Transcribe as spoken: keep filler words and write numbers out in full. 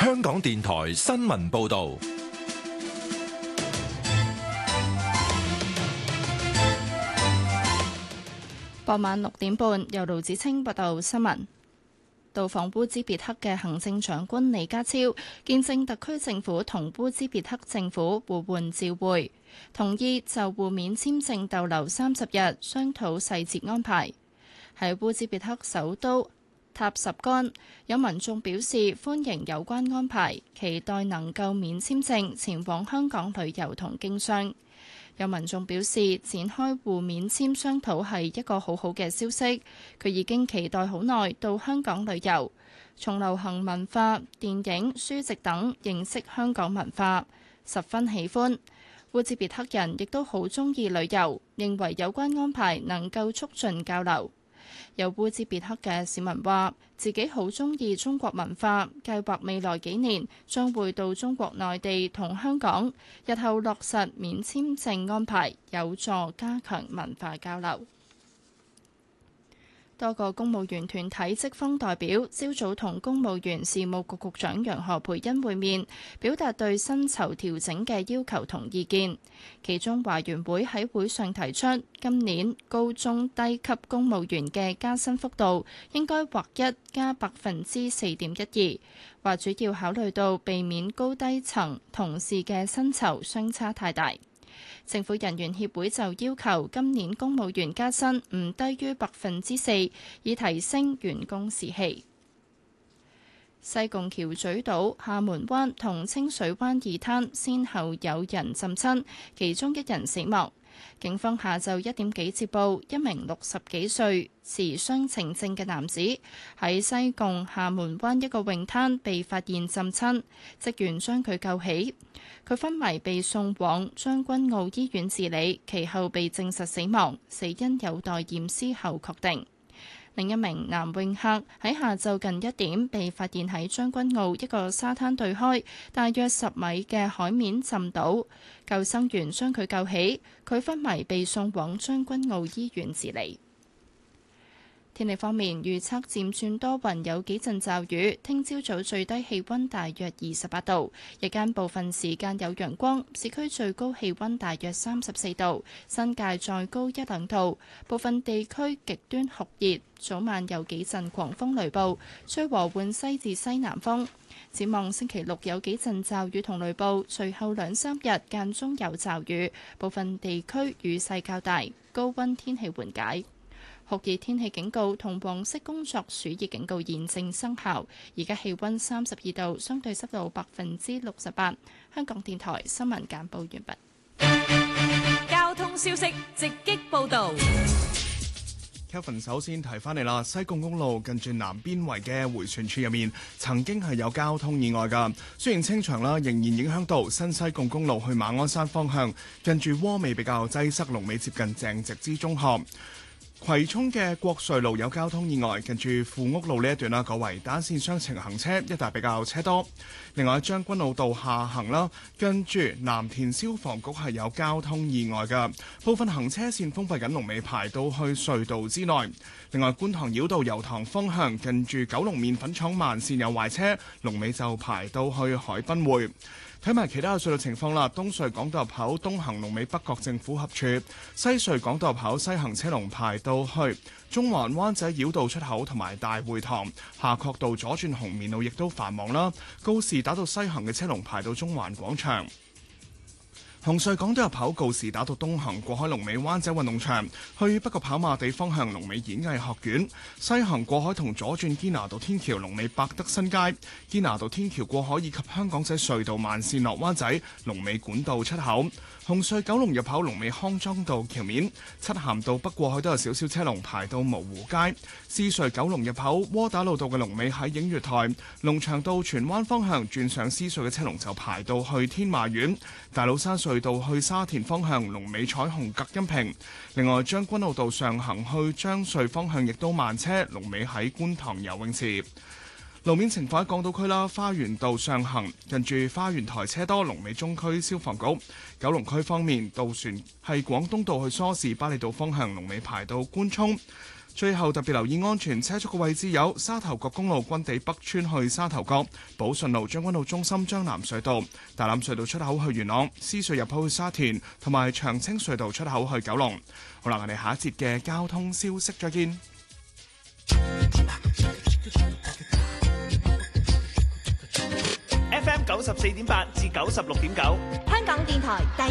香港電台新聞報道。 傍晚六點半，由盧子清報道新聞。到訪烏茲別克嘅行政長官李家超見證特區政府同烏茲別克政府互換照會，同意就互免簽證逗留三十日商討細節安排。喺烏茲別克首都塔什干，有民眾表示歡迎有關安排，期待能夠免簽證前往香港旅遊同經商。有民眾表示，展開互免簽商討係一個好好嘅消息，佢已經期待好耐到香港旅遊，從流行文化、電影、書籍等認識香港文化，十分喜歡。烏茲別克人亦都好鍾意旅遊，認為有關安排能夠促進交流。有烏茲別克嘅市民話，自己好鍾意中國文化，計劃未來幾年將會到中國內地同香港，日後落實免簽證安排，有助加強文化交流。多個公務員團體職方代表朝早同公務員事務局局長楊何蓓茵會面，表達對薪酬調整嘅要求同意見。其中華員會喺會上提出，今年高中低級公務員嘅加薪幅度應該劃一加百分之四點一二，話主要考慮到避免高低層同事嘅薪酬相差太大。政府人員協會就要求今年公務員加薪唔低於百分之四，以提升員工士氣。西貢橋咀島、廈門灣同清水灣二灘先後有人浸親，其中一人死亡。警方下晝一點幾接報，一名六十幾歲持雙程證嘅男子喺西貢廈門灣一個泳灘被發現浸親，職員將佢救起，佢昏迷被送往將軍澳醫院治理，其後被證實死亡，死因有待驗屍後確定。另一名男泳客喺下晝近一點被發現喺將軍澳一個沙灘對開，大約十米嘅海面浸到，救生員將佢救起，佢昏迷被送往將軍澳醫院治理。天氣方面，預測漸轉多雲，有幾陣驟雨。聽朝早最低氣溫大約二十八度，日間部分時間有陽光。市區最高氣溫大約三十四度，新界再高一兩度。部分地區極端酷熱，早晚有幾陣狂風雷暴，吹和緩西至西南風。展望星期六有幾陣驟雨同雷暴，隨後兩三日間中有驟雨，部分地區雨勢較大，高溫天氣緩解。酷熱天氣警告同黃色工作暑熱警告現正生效。而家氣溫三十二度，相對濕度百分之六十八。香港電台新聞簡報完畢。 交通消息直擊報導。 Kevin 首先提翻你啦，西貢公路近住南邊圍嘅迴旋處入面，曾經係有交通意外㗎。雖然清場啦，仍然影響到新西貢公路去馬鞍山方向，近住窩尾比較擠塞，龍尾接近鄭植之中學。葵涌嘅國瑞路有交通意外，近住富屋路呢一段啦，改為單線雙程行車，一帶比較車多。另外將軍澳道下行啦，跟住藍田消防局係有交通意外嘅，部分行車線封閉緊，龍尾排到去隧道之內。另外觀塘繞道油塘方向，近住九龍麵粉廠慢線有壞車，龍尾就排到去海濱匯。睇埋其他嘅隧道情況啦，東隧港島入口東行龍尾北角政府合署，西隧港島入口西行車龍排到去中環灣仔繞道出口同埋大會堂，夏慤道左轉紅棉路亦都繁忙啦，告士打道西行嘅車龍排到中環廣場。紅隧港島入口告士打道東行過海龍尾灣仔運動場，去北角跑馬地方向龍尾演藝學院；西行過海同左轉堅拿道天橋龍尾百德新街，堅拿道天橋過海以及香港仔隧道慢線落灣仔龍尾管道出口。紅隧九龍入口龍尾康莊道橋面，漆咸道北過海都有少少車龍排到蕪湖街。獅隧九龍入口窩打老道嘅龍尾喺映月台，龍翔道荃灣方向轉上獅隧嘅車龍就排到去天馬苑。大老山隧道去沙田方向龍尾彩虹隔音屏。另外將軍澳道上行去將隧方向亦都慢車，龍尾喺觀塘游泳池。路面情況喺港島區啦，花園道上行近住花園台車多，龍尾中區消防局。九龍區方面，渡船係廣東道去梳士巴利道方向，龍尾排到官涌。 最後特別留意安全車速嘅位置有沙頭角公路軍地北村去沙頭角、寶順路將軍澳中心將南隧道、大欖隧道出口去元朗、獅隧入口去沙田，同埋長青隧道出口去九龍。好啦，我哋下一節嘅交通消息再見。 F M 九十四點八至九十六點九， 香港電台第